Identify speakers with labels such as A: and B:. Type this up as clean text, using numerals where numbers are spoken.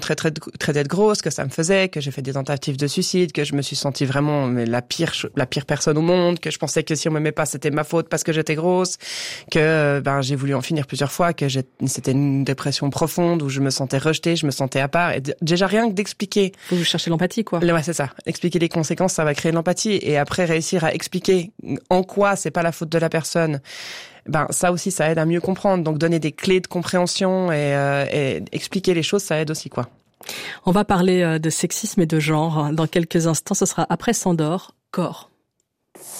A: traité d'être grosse, que ça me faisait, que j'ai fait des tentatives de suicide, que je me suis sentie vraiment la pire personne au monde, que je pensais que si on m'aimait pas, c'était ma faute parce que j'étais grosse, que j'ai voulu en finir plusieurs fois, que c'était une dépression profonde où je me sentais rejetée, je me sentais à part. Et déjà rien que d'expliquer.
B: Faut chercher l'empathie, quoi.
A: Ouais, c'est ça. Expliquer les conséquences, ça va créer de l'empathie. Et après, réussir à expliquer en quoi c'est pas la faute de la personne. Ça aussi, ça aide à mieux comprendre. Donc, donner des clés de compréhension et expliquer les choses, ça aide aussi, quoi.
B: On va parler de sexisme et de genre dans quelques instants. Ce sera après Sandor, Corps.